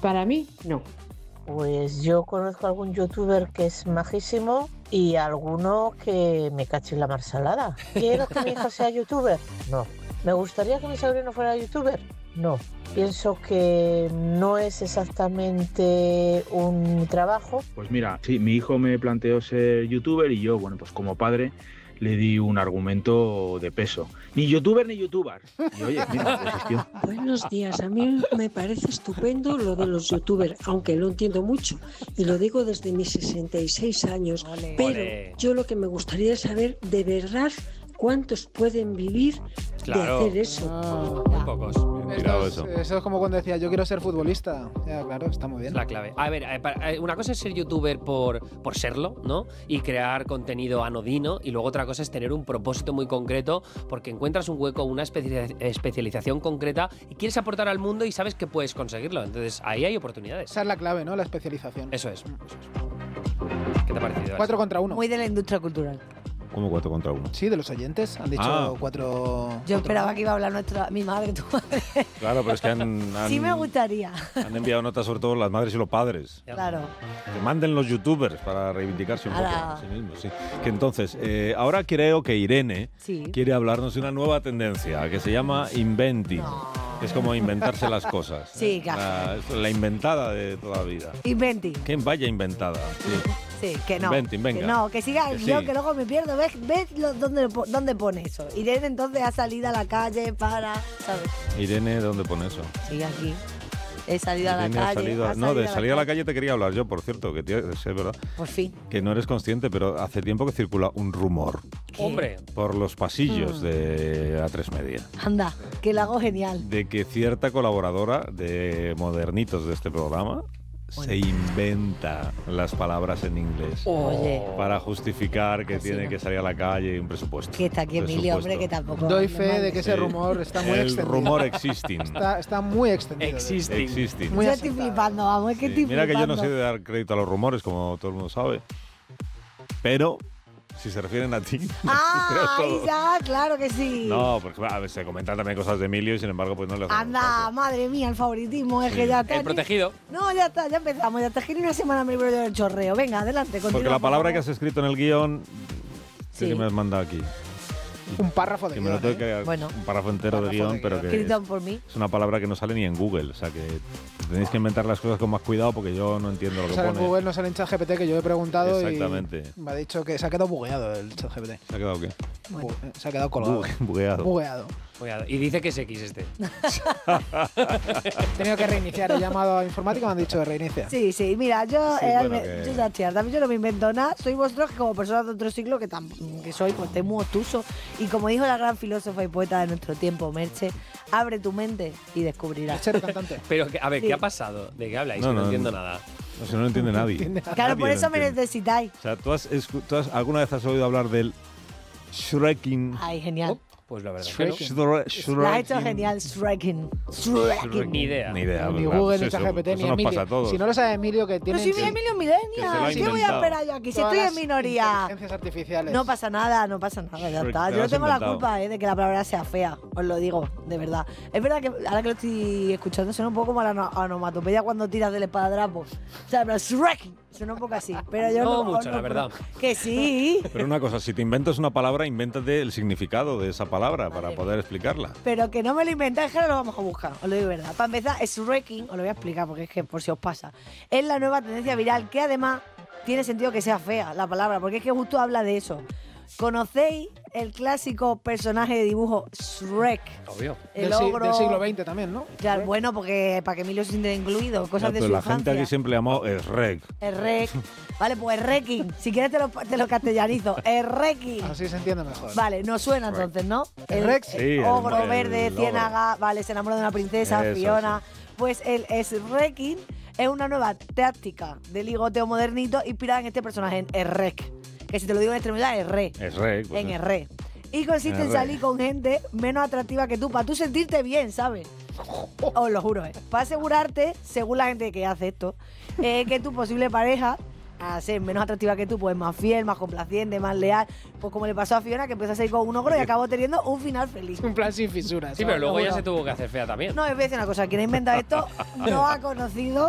Para mí, no. Pues yo conozco algún youtuber que es majísimo y alguno que me cache en la marsalada. ¿Quiero que mi hijo sea youtuber? No. ¿Me gustaría que mi sobrino fuera youtuber? No. Pienso que no es exactamente un trabajo. Pues mira, sí, mi hijo me planteó ser youtuber y yo, bueno, pues como padre le di un argumento de peso. Ni youtuber ni youtuber. Y oye, mira, desistió. Buenos días, a mí me parece estupendo lo de los youtubers, aunque lo entiendo mucho, y lo digo desde mis 66 años, pero yo lo que me gustaría es saber de verdad cuántos pueden vivir de hacer eso. Muy pocos. Eso es como cuando decía, yo quiero ser futbolista. Ya, claro, está muy bien. La clave. A ver, una cosa es ser youtuber por serlo, ¿no? Y crear contenido anodino, y luego otra cosa es tener un propósito muy concreto porque encuentras un hueco, una especialización concreta y quieres aportar al mundo y sabes que puedes conseguirlo. Entonces, ahí hay oportunidades. Esa es la clave, ¿no? La especialización. Eso es. ¿Qué te ha parecido? 4 contra 1. Muy de la industria cultural. ¿Cómo 4 contra 1? Sí, de los oyentes. Han dicho 4. Yo esperaba que iba a hablar mi madre, tu madre. Claro, pero es que sí me gustaría. Han enviado notas sobre todo las madres y los padres. Claro. Que manden los youtubers para reivindicarse un poco a sí mismos. Sí. Que entonces, ahora creo que Irene quiere hablarnos de una nueva tendencia que se llama inventing. Que es como inventarse las cosas. Sí, claro. La inventada de toda la vida. Inventing. Que vaya inventada. Sí, que no. Inventing, venga. Que no, que siga que el guión, sí. que luego me pierdo. ¿Ves dónde pone eso? Irene entonces ha salido a la calle para, ¿sabes? Irene, ¿dónde pone eso? Sí, aquí. He salido a la Irene calle. de salir a la calle te quería hablar yo, por cierto, que es verdad. Por fin. Que no eres consciente, pero hace tiempo que circula un rumor. ¿Qué? Hombre. Por los pasillos de A3 Media. Anda, que lo hago genial. De que cierta colaboradora de Modernitos de este programa se inventa las palabras en inglés para justificar que tiene que salir a la calle y un presupuesto. Que está aquí Emilio, hombre, que tampoco. Doy fe de que ese rumor está muy extendido. El rumor existing. Está muy extendido. Existing. Muy estoy flipando, vamos, es que estoy Mira flipando. que yo no sé de dar crédito a los rumores, como todo el mundo sabe. Pero si se refieren a ti, ya, claro que sí. No, porque a ver, se comentan también cosas de Emilio y sin embargo pues no le hacemos Anda, caso. madre mía, el favoritismo es que ya está. El protegido. No, ya está, ya empezamos. Ya está. Una semana me libro yo del chorreo. Venga, adelante, continúa. Porque la palabra que has escrito en el guión que me has mandado aquí. Un párrafo de que me lo tengo que un párrafo entero de guión, pero que escrito por mí. es una palabra que no sale ni en Google. O sea que tenéis que inventar las cosas con más cuidado porque yo no entiendo lo que sale pone. en Google, no sale en ChatGPT, que yo he preguntado. Exactamente. Y me ha dicho que se ha quedado bugueado el ChatGPT. ¿Se ha quedado qué? Se ha quedado colgado. Bugueado. Y dice que es X este. He tenido que reiniciar. He llamado a informática y me han dicho que reinicia. Sí, mira, yo ya estoy harta. Yo no me invento nada. Soy vosotros que como personas de otro siglo que soy, pues estoy muy obtuso. Y como dijo la gran filósofa y poeta de nuestro tiempo, Merche, abre tu mente y descubrirás. Merche, cantante. Pero, a ver, ¿qué ha pasado? ¿De qué habláis? No entiendo nada. No, si no lo entiende nadie. Claro, por eso me necesitáis. O sea, ¿tú alguna vez has oído hablar del Shreking? Ay, genial. Pues la verdad Lo has hecho genial, Shreking. Ni idea. Ni Google, ni ChatGPT, ni Emilio. Pasa a todos. Si no lo sabe Emilio, que tiene. Pero si Emilio Millennial, ¿qué voy a esperar yo aquí? Si estoy en minoría. Inteligencias artificiales. No pasa nada, ya está. Yo no tengo la culpa de que la palabra sea fea, os lo digo, de verdad. Es verdad que ahora que lo estoy escuchando suena un poco como la onomatopeya cuando tiras del espadadrapo. O sea, pero Shreking suena un poco así. Pero yo no mucho, la verdad. Que sí. Pero una cosa, si te inventas una palabra, invéntate el significado de esa palabra para poder explicarla. Pero que no me lo inventáis, que ahora lo vamos a buscar, os lo digo de verdad. Para empezar, Shreking, os lo voy a explicar porque es que por si os pasa, es la nueva tendencia viral que además tiene sentido que sea fea la palabra, porque es que justo habla de eso. ¿Conocéis el clásico personaje de dibujo Shrek? Obvio. El del ogro siglo XX también, ¿no? Claro, bueno, porque para que Emilio se sienta incluido, cosas de su la infancia. gente aquí siempre llamó Shrek. El Rec. Vale, pues el Reking. Si quieres te lo castellanizo. El Reking. Así se entiende mejor. Vale, nos suena entonces, ¿no? El Rex. Sí, ogro el verde, ogro. ciénaga, vale, se enamora de una princesa, Eso, Fiona. Pues el Shreking es una nueva táctica de ligoteo modernito inspirada en este personaje, en Errek. Que si te lo digo en extremidad, es re. Es Shrek. Pues En R. Y consiste en salir con gente menos atractiva que tú, para tú sentirte bien, ¿sabes? Os lo juro, ¿eh? Para asegurarte, según la gente que hace esto, que tu posible pareja, a ser menos atractiva que tú, pues más fiel, más complaciente, más leal. Pues como le pasó a Fiona, que empezó a salir con un ogro y acabó teniendo un final feliz. Un plan sin fisuras. Sí, pero luego ya se tuvo que hacer fea también. No, os voy a decir una cosa. Quien ha inventado esto no ha conocido